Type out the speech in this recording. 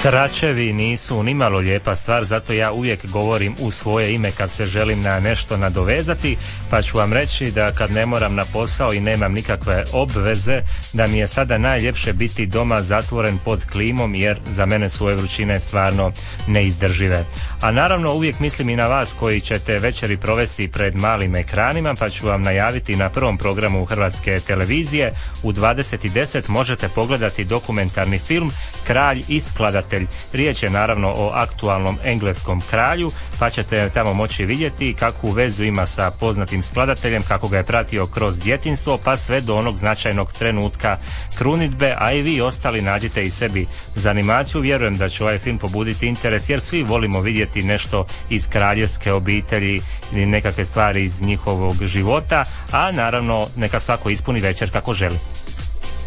Tračevi nisu nimalo lijepa stvar, zato ja uvijek govorim u svoje ime kad se želim na nešto nadovezati, pa ću vam reći da kad ne moram na posao i nemam nikakve obveze, da mi je sada najljepše biti doma zatvoren pod klimom, jer za mene su ove vrućine stvarno neizdržive. A naravno uvijek mislim i na vas koji ćete večeri provesti pred malim ekranima, pa ću vam najaviti na prvom programu Hrvatske televizije u 20:10 možete pogledati dokumentarni film Kralj i skladatelj. Riječ je naravno o aktualnom engleskom kralju, pa ćete tamo moći vidjeti kakvu vezu ima sa poznatim skladateljem, kako ga je pratio kroz djetinjstvo pa sve do onog značajnog trenutka krunidbe, a i vi ostali nađite i sebi za animaciju. Vjerujem da će ovaj film pobuditi interes, jer svi volimo vidjeti nešto iz kraljevske obitelji ili nekakve stvari iz njihovog života, a naravno neka svako ispuni večer kako želi.